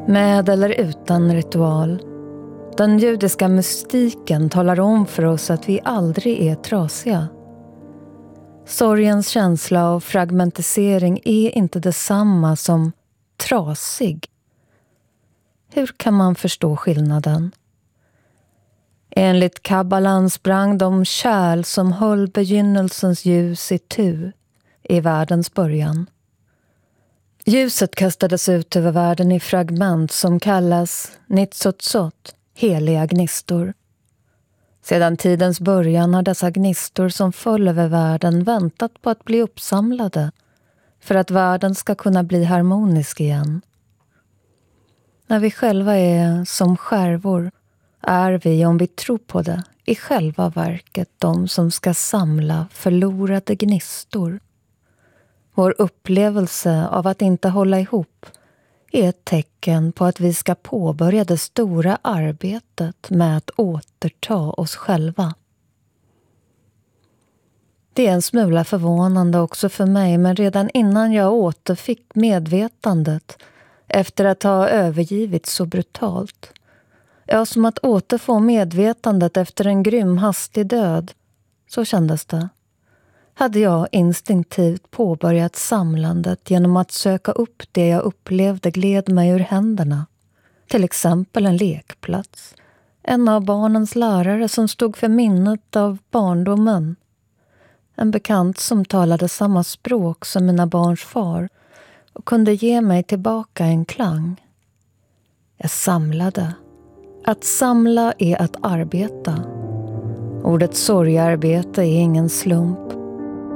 Med eller utan ritual. Den judiska mystiken talar om för oss att vi aldrig är trasiga. Sorgens känsla av fragmentisering är inte detsamma som trasig. Hur kan man förstå skillnaden? Enligt kabbalan sprang de kärl som höll begynnelsens ljus i tu i världens början. Ljuset kastades ut över världen i fragment som kallas nitzotzot, heliga gnistor. Sedan tidens början har dessa gnistor som föll över världen väntat på att bli uppsamlade för att världen ska kunna bli harmonisk igen. När vi själva är som skärvor är vi, om vi tror på det, i själva verket de som ska samla förlorade gnistor. Vår upplevelse av att inte hålla ihop är ett tecken på att vi ska påbörja det stora arbetet med att återta oss själva. Det är en smula förvånande också för mig, men redan innan jag återfick medvetandet efter att ha övergivits så brutalt, som att återfå medvetandet efter en grym hastig död, så kändes det, hade jag instinktivt påbörjat samlandet genom att söka upp det jag upplevde gled mig ur händerna. Till exempel en lekplats, en av barnens lärare som stod för minnet av barndomen, en bekant som talade samma språk som mina barns far och kunde ge mig tillbaka en klang. Jag samlade. Att samla är att arbeta. Ordet sorgarbete är ingen slump.